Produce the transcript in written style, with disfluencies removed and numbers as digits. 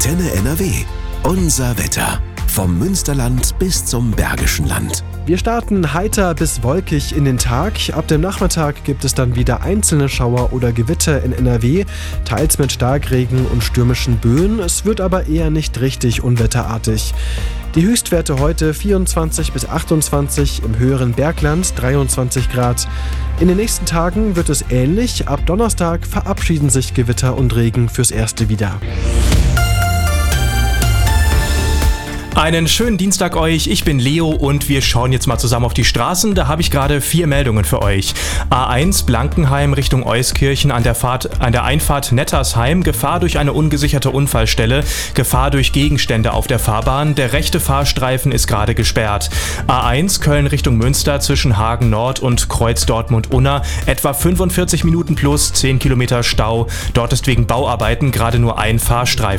Antenne NRW. Unser Wetter. Vom Münsterland bis zum Bergischen Land. Wir starten heiter bis wolkig in den Tag. Ab dem Nachmittag gibt es dann wieder einzelne Schauer oder Gewitter in NRW, teils mit Starkregen und stürmischen Böen. Es wird aber eher nicht richtig unwetterartig. Die Höchstwerte heute 24 bis 28, im höheren Bergland 23 Grad. In den nächsten Tagen wird es ähnlich. Ab Donnerstag verabschieden sich Gewitter und Regen fürs Erste wieder. Einen schönen Dienstag euch, ich bin Leo und wir schauen jetzt mal zusammen auf die Straßen. Da habe ich gerade 4 Meldungen für euch. A1 Blankenheim Richtung Euskirchen an der Einfahrt Nettersheim. Gefahr durch eine ungesicherte Unfallstelle. Gefahr durch Gegenstände auf der Fahrbahn. Der rechte Fahrstreifen ist gerade gesperrt. A1 Köln Richtung Münster zwischen Hagen Nord und Kreuz Dortmund-Unna. Etwa 45 Minuten plus 10 Kilometer Stau. Dort ist wegen Bauarbeiten gerade nur ein Fahrstreifen